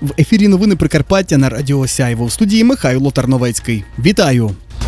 В ефірі новини Прикарпаття на Радіо Сяйво. В студії Михайло Тарновецький. Вітаю!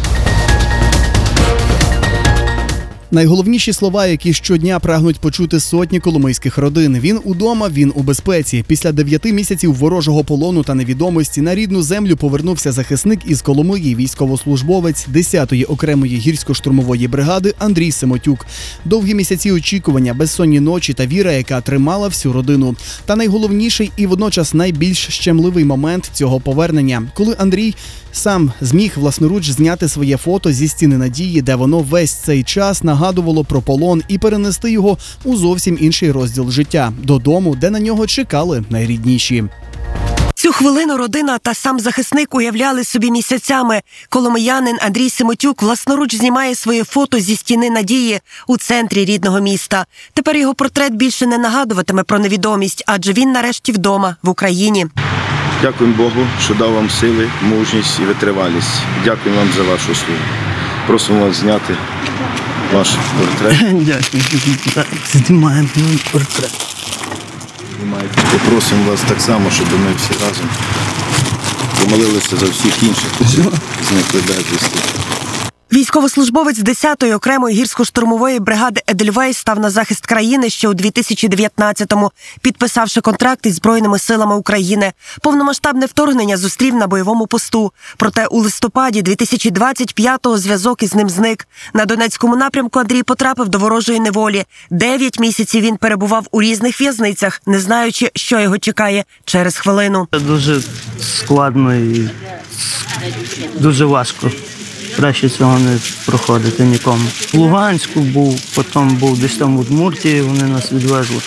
Найголовніші слова, які щодня прагнуть почути сотні коломийських родин. Він удома, він у безпеці. Після 9 місяців ворожого полону та невідомості на рідну землю повернувся захисник із Коломиї, військовослужбовець 10-ї окремої гірсько-штурмової бригади Андрій Семотюк. Довгі місяці очікування, безсонні ночі та віра, яка тримала всю родину. Та найголовніший і водночас найбільш щемливий момент цього повернення, коли Андрій сам зміг власноруч зняти своє фото зі стіни надії, де воно весь цей час нагадувало про полон, і перенести його у зовсім інший розділ життя – додому, де на нього чекали найрідніші. Цю хвилину родина та сам захисник уявляли собі місяцями. Коломиянин Андрій Семотюк власноруч знімає своє фото зі стіни надії у центрі рідного міста. Тепер його портрет більше не нагадуватиме про невідомість, адже він нарешті вдома, в Україні. Дякуємо Богу, що дав вам сили, мужність і витривалість. Дякуємо вам за вашу службу. Просимо вас зняти ваш портрет. Дякую. Знімаємо портрет. Попросимо вас так само, щоб ми всі разом помолилися за всіх інших, зникли безвісти. Військовослужбовець 10-ї окремої гірсько-штурмової бригади «Едельвейс» став на захист країни ще у 2019-му, підписавши контракт із Збройними силами України. Повномасштабне вторгнення зустрів на бойовому посту. Проте у листопаді 2025-го зв'язок із ним зник. На Донецькому напрямку Андрій потрапив до ворожої неволі. 9 місяців він перебував у різних в'язницях, не знаючи, що його чекає через хвилину. Це дуже складно і дуже важко. Краще цього не проходити нікому. В Луганську був, потім був десь там в Удмуртії, вони нас відвезли.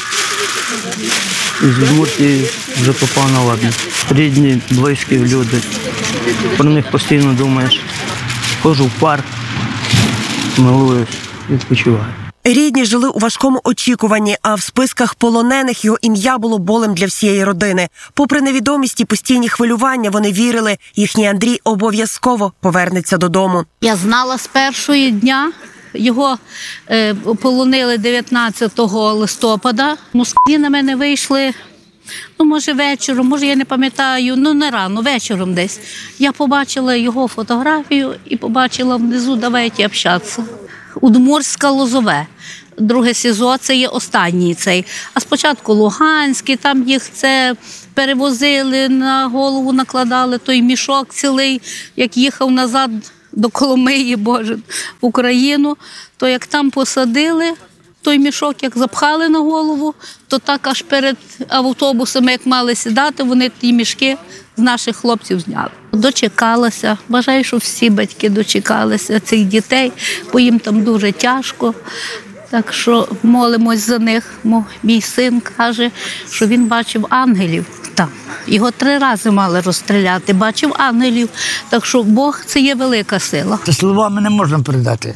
І з Удмуртії вже попав на ладно. Рідні, близькі люди. Про них постійно думаєш. Ходжу в парк, милуюсь, відпочиваю. Рідні жили у важкому очікуванні, а в списках полонених його ім'я було болем для всієї родини. Попри невідомість і постійні хвилювання, вони вірили, їхній Андрій обов'язково повернеться додому. Я знала з першого дня. Його полонили 19 листопада. Москалі на мене вийшли, може вечором, може я не пам'ятаю, не рано, вечором десь. Я побачила його фотографію і побачила внизу «Давайте общатися». Удмуртська, Лозове. Друге СІЗО, це є останній цей. А спочатку Луганський, там їх це перевозили, на голову накладали той мішок цілий, як їхав назад до Коломиї, Боже, в Україну, то як там посадили, той мішок, як запхали на голову, то так аж перед автобусами, як мали сідати, вони ті мішки з наших хлопців зняли. Дочекалася, бажаю, щоб всі батьки дочекалися цих дітей, бо їм там дуже тяжко. Так що молимось за них. Мій син каже, що він бачив ангелів там. Його 3 рази мали розстріляти, бачив ангелів. Так що Бог – це є велика сила. Це словами не можна передати.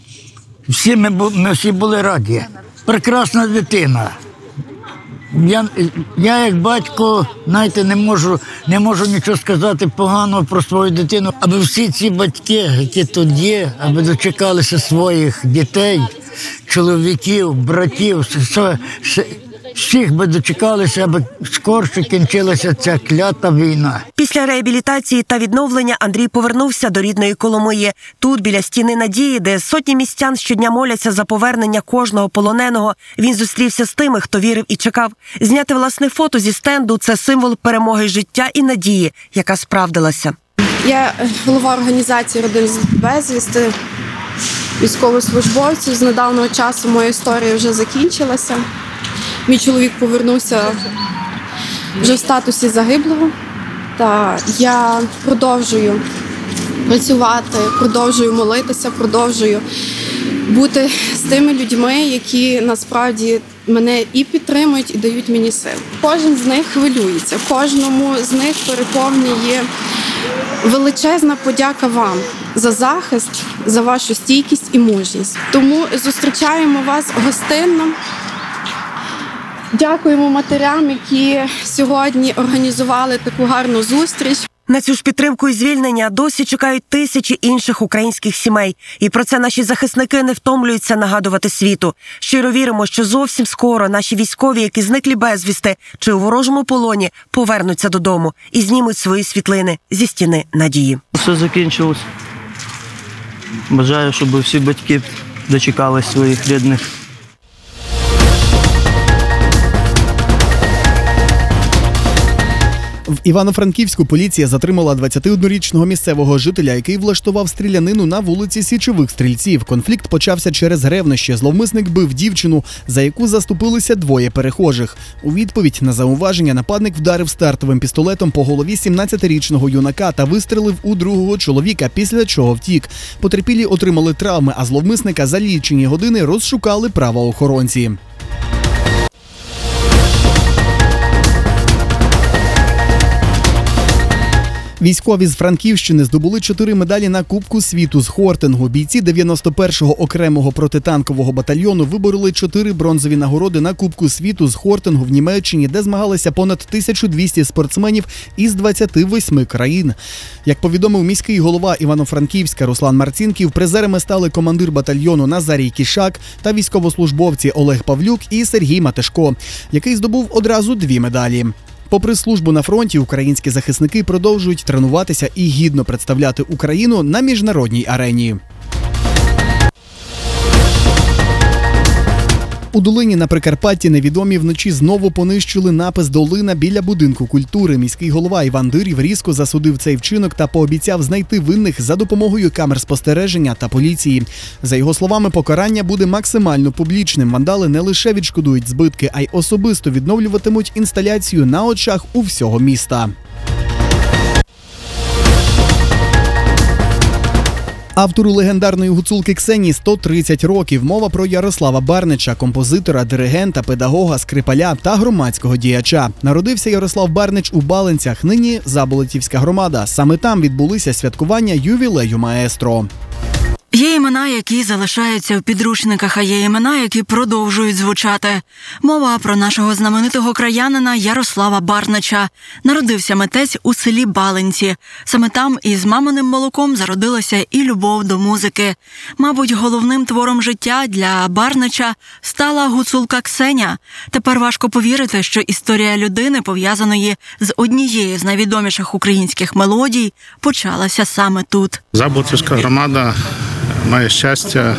Ми всі були раді. Прекрасна дитина. Я як батько, знаєте, не можу нічого сказати поганого про свою дитину. Аби всі ці батьки, які тут є, аби дочекалися своїх дітей, чоловіків, братів, всіх би дочекалися, аби скорше кінчилася ця клята війна. Після реабілітації та відновлення Андрій повернувся до рідної Коломиї. Тут, біля стіни надії, де сотні містян щодня моляться за повернення кожного полоненого, він зустрівся з тими, хто вірив і чекав. Зняти власне фото зі стенду – це символ перемоги життя і надії, яка справдилася. Я голова організації «Родин безвісти», військовослужбовців. З недавнього часу моя історія вже закінчилася. Мій чоловік повернувся вже в статусі загиблого. Та я продовжую працювати, продовжую молитися, продовжую бути з тими людьми, які насправді мене і підтримують, і дають мені сил. Кожен з них хвилюється, кожному з них переповнює величезна подяка вам за захист, за вашу стійкість і мужність. Тому зустрічаємо вас гостинно. Дякуємо матерям, які сьогодні організували таку гарну зустріч. На цю ж підтримку і звільнення досі чекають тисячі інших українських сімей. І про це наші захисники не втомлюються нагадувати світу. Щиро віримо, що зовсім скоро наші військові, які зникли безвісти чи у ворожому полоні, повернуться додому і знімуть свої світлини зі стіни надії. Все закінчилось. Бажаю, щоб всі батьки дочекались своїх рідних. В Івано-Франківську поліція затримала 21-річного місцевого жителя, який влаштував стрілянину на вулиці Січових Стрільців. Конфлікт почався через ревнощі. Зловмисник бив дівчину, за яку заступилися двоє перехожих. У відповідь на зауваження нападник вдарив стартовим пістолетом по голові 17-річного юнака та вистрелив у другого чоловіка, після чого втік. Потерпілі отримали травми, а зловмисника за лічені години розшукали правоохоронці. Військові з Франківщини здобули 4 медалі на Кубку світу з хортингу. Бійці 91-го окремого протитанкового батальйону вибороли 4 бронзові нагороди на Кубку світу з хортингу в Німеччині, де змагалися понад 1200 спортсменів із 28 країн. Як повідомив міський голова Івано-Франківська Руслан Марцінків, призерами стали командир батальйону Назарій Кішак та військовослужбовці Олег Павлюк і Сергій Матешко, який здобув одразу 2 медалі. Попри службу на фронті, українські захисники продовжують тренуватися і гідно представляти Україну на міжнародній арені. У Долині на Прикарпатті невідомі вночі знову понищили напис «Долина» біля будинку культури. Міський голова Іван Дирів різко засудив цей вчинок та пообіцяв знайти винних за допомогою камер спостереження та поліції. За його словами, покарання буде максимально публічним. Вандали не лише відшкодують збитки, а й особисто відновлюватимуть інсталяцію на очах у всього міста. Автору легендарної гуцулки Ксенії 130 років. Мова про Ярослава Барнича, композитора, диригента, педагога, скрипаля та громадського діяча. Народився Ярослав Барнич у Баленцях, нині Заболотівська громада. Саме там відбулися святкування ювілею маестро. Є імена, які залишаються в підручниках, а є імена, які продовжують звучати. Мова про нашого знаменитого краянина Ярослава Барнича. Народився митець у селі Баленці. Саме там із маминим молоком зародилася і любов до музики. Мабуть, головним твором життя для Барнича стала гуцулка Ксеня. Тепер важко повірити, що історія людини, пов'язаної з однією з найвідоміших українських мелодій, почалася саме тут. Заболотівська громада має щастя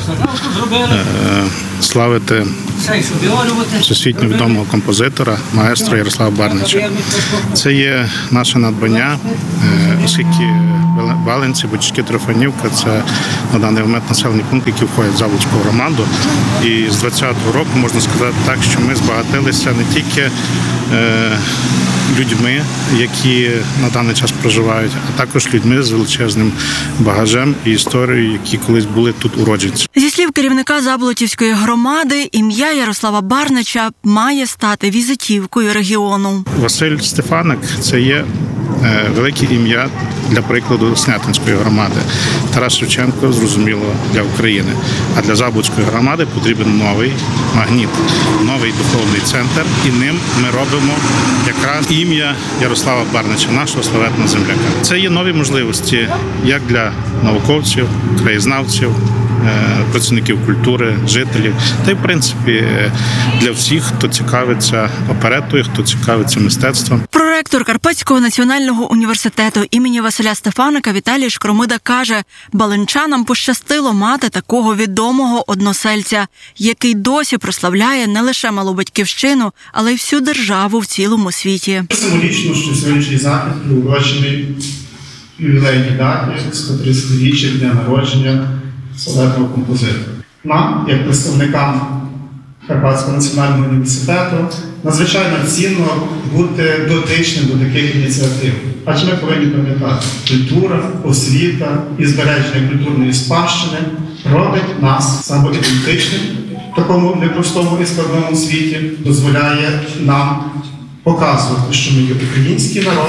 славити всесвітньо відомого композитора, маестро Ярослава Барнича. Це є наше надбання, оскільки Баленці, Бочки, Трофанівка – це на даний момент населений пункт, який входить в Заболотську громаду. І з 2020 року можна сказати так, що ми збагатилися не тільки людьми, які на даний час проживають, а також людьми з величезним багажем і історією, які колись були тут уродженці. Зі слів керівника Заболотівської громади, ім'я Ярослава Барнича має стати візитівкою регіону. Василь Стефаник – це є велике ім'я, для прикладу, Снятинської громади. Тарас Шевченко, зрозуміло, для України. А для Заболотської громади потрібен новий магніт, новий духовний центр. І ним ми робимо якраз ім'я Ярослава Барнича, нашого славетного земляка. Це є нові можливості як для науковців, краєзнавців, працівників культури, жителів, та й, в принципі, для всіх, хто цікавиться оперетою, хто цікавиться мистецтвом. Проректор Карпатського національного університету імені Василя Стефаника Віталій Шкромида каже, баленчанам пощастило мати такого відомого односельця, який досі прославляє не лише малу батьківщину, але й всю державу в цілому світі. Символічно, що сьогоднішній захід приурочений ювілейній даті 130-річчя дня народження славетного композитора. Нам, як представникам Карпатського національного університету, надзвичайно цінно бути дотичним до таких ініціатив. Адже ми повинні пам'ятати, культура, освіта і збереження культурної спадщини робить нас самоідентичним в такому непростому і складному світі, дозволяє нам показувати, що ми є український народ,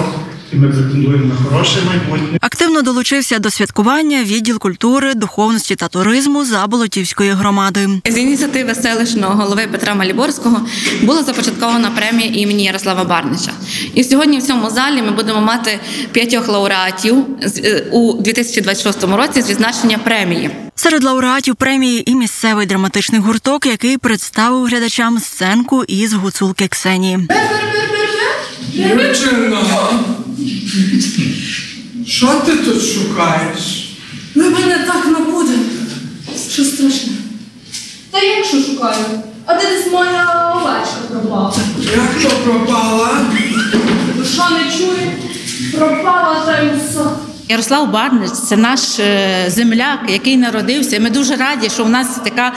і ми претендуємо на хороше майбутнє. Активно долучився до святкування відділ культури, духовності та туризму Заболотівської громади. З ініціативи селищного голови Петра Маліборського була започаткована премія імені Ярослава Барнича. І сьогодні в цьому залі ми будемо мати 5 лауреатів у 2026 році з відзначення премії. Серед лауреатів премії і місцевий драматичний гурток, який представив глядачам сценку із гуцулки Ксенії. Дівчина, що ти тут шукаєш? Ви мене так напудили. Що страшне? Та як що шукаю? А де десь моя овечка пропала? Як то пропала? Душа не чує? Пропала та й усе. Ярослав Барнич – це наш земляк, який народився. Ми дуже раді, що в нас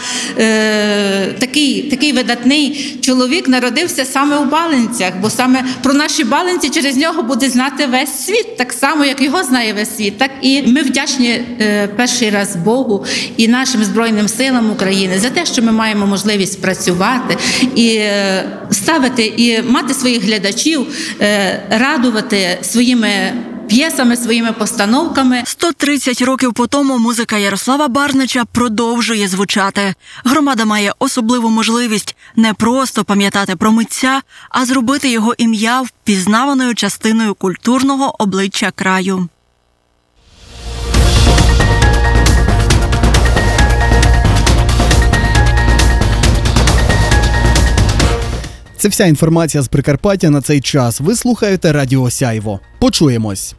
такий видатний чоловік народився саме у Балинцях, бо саме про наші Балинці через нього буде знати весь світ, так само, як його знає весь світ. Так і ми вдячні перший раз Богу і нашим Збройним силам України за те, що ми маємо можливість працювати і ставити, і мати своїх глядачів, радувати своїми п'єсами, своїми постановками. 130 років по тому музика Ярослава Барнича продовжує звучати. Громада має особливу можливість не просто пам'ятати про митця, а зробити його ім'я впізнаваною частиною культурного обличчя краю. Це вся інформація з Прикарпаття на цей час. Ви слухаєте Радіо Сяйво. Почуємось.